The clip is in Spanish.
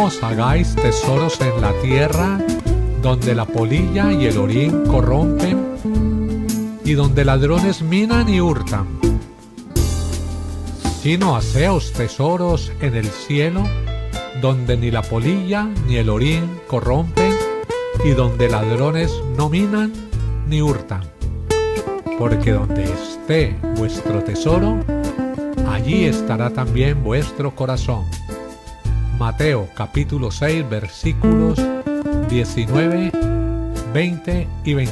No os hagáis tesoros en la tierra, donde la polilla y el orín corrompen, y donde ladrones minan y hurtan. Sino haceos tesoros en el cielo, donde ni la polilla ni el orín corrompen, y donde ladrones no minan ni hurtan. Porque donde esté vuestro tesoro, allí estará también vuestro corazón. Mateo capítulo 6 versículos 19, 20 y 21.